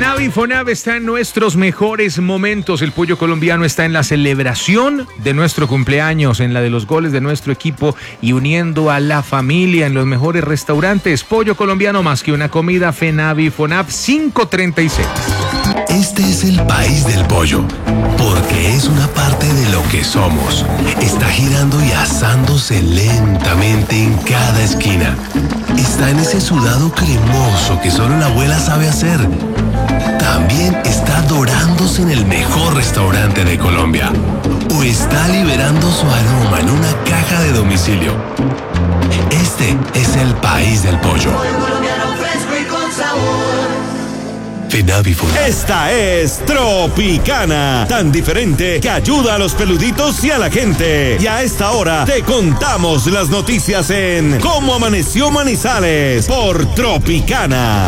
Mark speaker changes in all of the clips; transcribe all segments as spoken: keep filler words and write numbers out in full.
Speaker 1: FENAVI FONAV está en nuestros mejores momentos. El pollo colombiano está en la celebración de nuestro cumpleaños, en la de los goles de nuestro equipo y uniendo a la familia en los mejores restaurantes. Pollo colombiano, más que una comida. FENAVI FONAV cinco treinta y seis.
Speaker 2: Este es el país del pollo, porque es una parte de lo que somos. Está girando y asándose lentamente en cada esquina. Está en ese sudado cremoso que solo la abuela sabe hacer. También está dorándose en el mejor restaurante de Colombia. O está liberando su aroma en una caja de domicilio. Este es el país del pollo. FENAVI FONAV.
Speaker 3: Esta es Tropicana, tan diferente que ayuda a los peluditos y a la gente. Y a esta hora te contamos las noticias en Cómo Amaneció Manizales por Tropicana.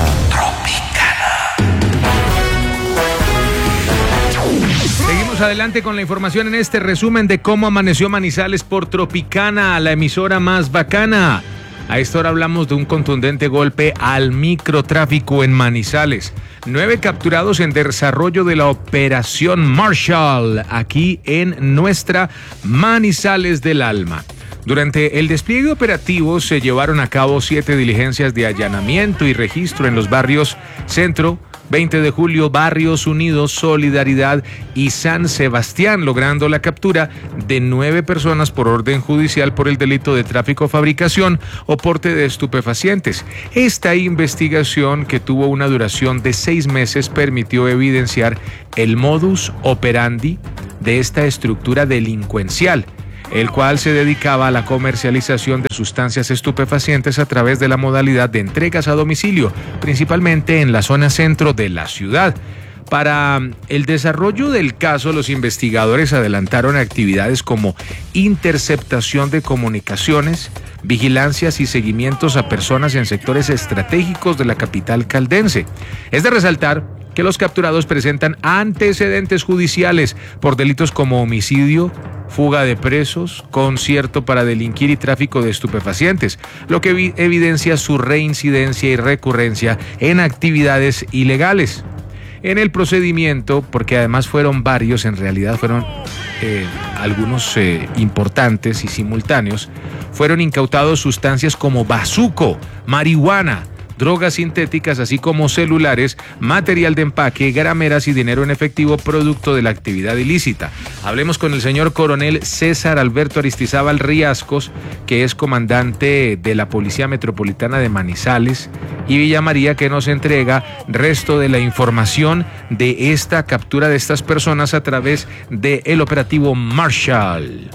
Speaker 1: Seguimos adelante con la información en este resumen de Cómo Amaneció Manizales por Tropicana, la emisora más bacana. A esta hora hablamos de un contundente golpe al microtráfico en Manizales. Nueve capturados en desarrollo de la operación Marshall, aquí en nuestra Manizales del Alma. Durante el despliegue operativo se llevaron a cabo siete diligencias de allanamiento y registro en los barrios Centro, veinte de julio, Barrios Unidos, Solidaridad y San Sebastián, logrando la captura de nueve personas por orden judicial por el delito de tráfico, fabricación o porte de estupefacientes. Esta investigación, que tuvo una duración de seis meses, permitió evidenciar el modus operandi de esta estructura delincuencial, el cual se dedicaba a la comercialización de sustancias estupefacientes a través de la modalidad de entregas a domicilio, principalmente en la zona centro de la ciudad. Para el desarrollo del caso, los investigadores adelantaron actividades como interceptación de comunicaciones, vigilancias y seguimientos a personas en sectores estratégicos de la capital caldense. Es de resaltar que los capturados presentan antecedentes judiciales por delitos como homicidio, fuga de presos, concierto para delinquir y tráfico de estupefacientes, lo que evi- evidencia su reincidencia y recurrencia en actividades ilegales. En el procedimiento, porque además fueron varios, en realidad fueron eh, algunos eh, importantes y simultáneos, fueron incautados sustancias como bazuco, marihuana, drogas sintéticas, así como celulares, material de empaque, grameras y dinero en efectivo producto de la actividad ilícita. Hablemos con el señor coronel César Alberto Aristizábal Riascos, que es comandante de la Policía Metropolitana de Manizales y Villa María, que nos entrega resto de la información de esta captura de estas personas a través del operativo Marshall.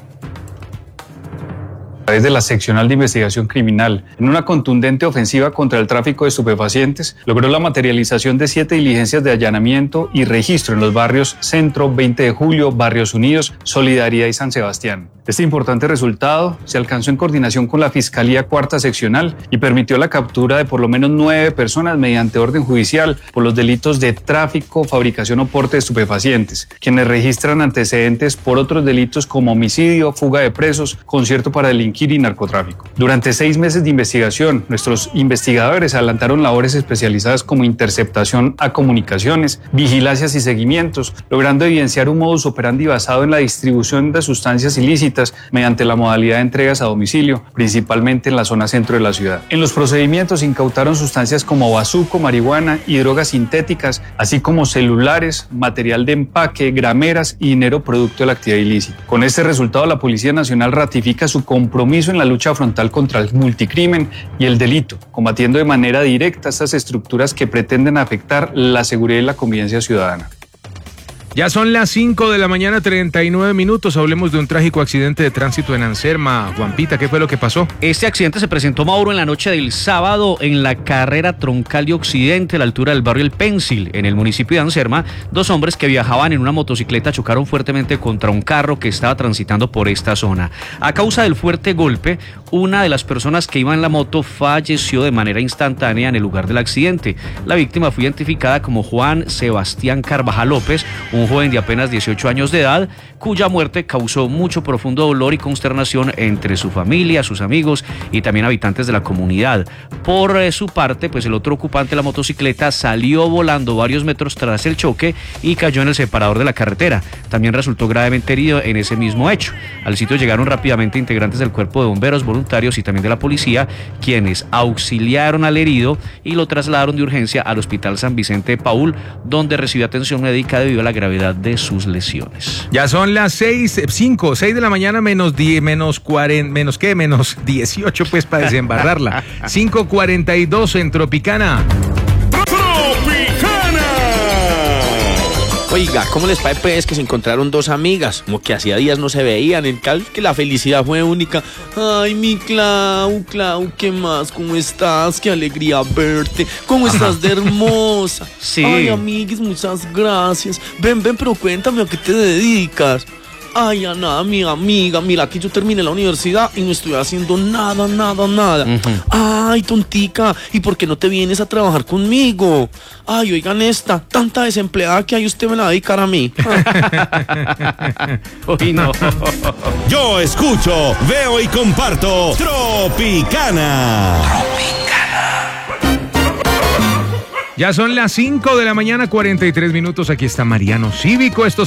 Speaker 4: A través de la Seccional de Investigación Criminal, en una contundente ofensiva contra el tráfico de estupefacientes, logró la materialización de siete diligencias de allanamiento y registro en los barrios Centro, veinte de julio, Barrios Unidos, Solidaridad y San Sebastián. Este importante resultado se alcanzó en coordinación con la Fiscalía Cuarta Seccional y permitió la captura de por lo menos nueve personas mediante orden judicial por los delitos de tráfico, fabricación o porte de estupefacientes, quienes registran antecedentes por otros delitos como homicidio, fuga de presos, concierto para delinquir y narcotráfico. Durante seis meses de investigación, nuestros investigadores adelantaron labores especializadas como interceptación a comunicaciones, vigilancias y seguimientos, logrando evidenciar un modus operandi basado en la distribución de sustancias ilícitas mediante la modalidad de entregas a domicilio, principalmente en la zona centro de la ciudad. En los procedimientos incautaron sustancias como bazuco, marihuana y drogas sintéticas, así como celulares, material de empaque, grameras y dinero producto de la actividad ilícita. Con este resultado, la Policía Nacional ratifica su compromiso en la lucha frontal contra el multicrimen y el delito, combatiendo de manera directa estas estructuras que pretenden afectar la seguridad y la convivencia ciudadana.
Speaker 1: Ya son las cinco de la mañana, treinta y nueve minutos. Hablemos de un trágico accidente de tránsito en Anserma. Juanpita, ¿qué fue lo que pasó?
Speaker 5: Este accidente se presentó, Mauro, en la noche del sábado en la carrera troncal de Occidente, a la altura del barrio El Pensil, en el municipio de Anserma. Dos hombres que viajaban en una motocicleta chocaron fuertemente contra un carro que estaba transitando por esta zona. A causa del fuerte golpe, una de las personas que iba en la moto falleció de manera instantánea en el lugar del accidente. La víctima fue identificada como Juan Sebastián Carvajal López, un joven de apenas dieciocho años de edad, cuya muerte causó mucho profundo dolor y consternación entre su familia, sus amigos y también habitantes de la comunidad. Por eh, su parte, pues el otro ocupante de la motocicleta salió volando varios metros tras el choque y cayó en el separador de la carretera. También resultó gravemente herido en ese mismo hecho. Al sitio llegaron rápidamente integrantes del cuerpo de bomberos voluntarios y también de la policía, quienes auxiliaron al herido y lo trasladaron de urgencia al Hospital San Vicente de Paúl, donde recibió atención médica debido a la gravedad de sus lesiones.
Speaker 1: Ya son las seis, cinco, seis de la mañana menos diez, menos cuarenta, menos qué, menos dieciocho pues para desembarrarla. cinco cuarenta y dos en Tropicana.
Speaker 6: Oiga, ¿cómo les parece pues que se encontraron dos amigas? Como que hacía días no se veían, el caso es que la felicidad fue única. Ay, mi Clau, Clau, ¿qué más? ¿Cómo estás? Qué alegría verte. ¿Cómo estás de hermosa?
Speaker 5: Sí.
Speaker 6: Ay, amiguis, muchas gracias. Ven, ven, pero cuéntame a qué te dedicas. Ay, a nada, mi amiga, mira que yo terminé la universidad y no estoy haciendo nada, nada, nada. Uh-huh. Ay, tontica, ¿y por qué no te vienes a trabajar conmigo? Ay, oigan esta, tanta desempleada que hay, usted me la va a dedicar a mí.
Speaker 5: Uy, no.
Speaker 3: Yo escucho, veo y comparto Tropicana.
Speaker 1: Ya son las cinco de la mañana, cuarenta y tres minutos. Aquí está Mariano Cívico. Estos